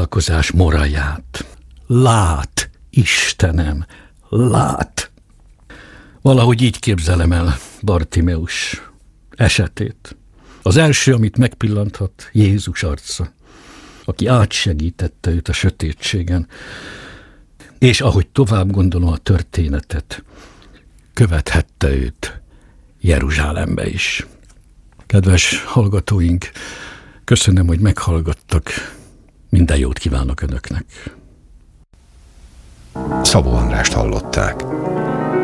próbálkozás moraját. Lát, Istenem, lát! Valahogy így képzelem el Bartimeus esetét. Az első, amit megpillanthat, Jézus arca, aki átsegítette őt a sötétségen, és ahogy tovább gondolom a történetet, követhette őt Jeruzsálembe is. Kedves hallgatóink, köszönöm, hogy meghallgattak. Minden jót kívánok Önöknek. Szabó Andrást hallották.